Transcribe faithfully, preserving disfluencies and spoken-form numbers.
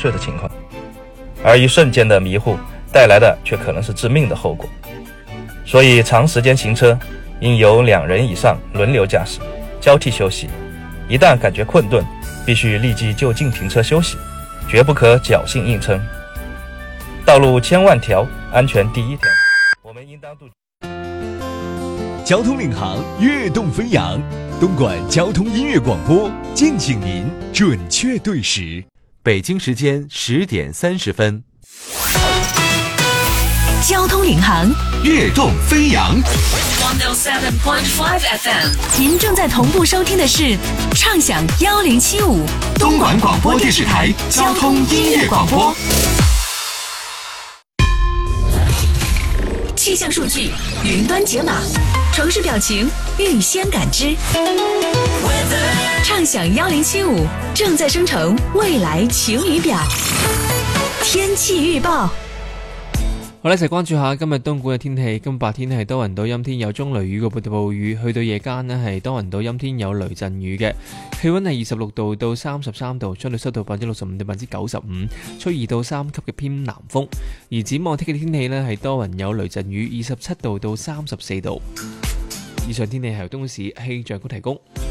睡的情况，而一瞬间的迷糊带来的却可能是致命的后果。所以长时间行车应由两人以上轮流驾驶，交替休息。一旦感觉困顿，必须立即就近停车休息，绝不可侥幸硬撑。道路千万条，安全第一条，我们应当杜交通领航，跃动飞扬，东莞交通音乐广播，敬请您准确对时。 北京时间十点三十分。 交通领航， 跃动飞扬。 一零七点五 F M， 您正在同步收听的是畅享一零七五东莞广播电视台交通音乐广播。 气象数据云端解码，城市表情预先感知。畅享一零七五正在生成未来晴雨表。天氣預報。 好啦，一齊關注下今日東莞嘅天氣。今日白天係多雲到陰天，有中雷雨嘅暴暴雨，去到夜間呢係多雲到陰天，有雷陣雨嘅。氣溫係二十六度到三十三度，相對濕度百分之六十五到百分之九十五，吹二到三級嘅偏南風。而展望聽日嘅天氣呢係多雲有雷陣雨，二十七度到三十四度。以上天氣係由東市氣象局提供。